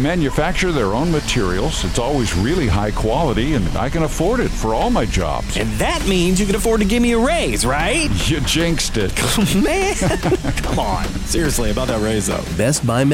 manufacture their own materials. It's always really high quality, and I can afford it for all my jobs. And that means you can afford to give me a raise, right? You jinxed it. Man, come on. Seriously, about that raise, though. Best Buy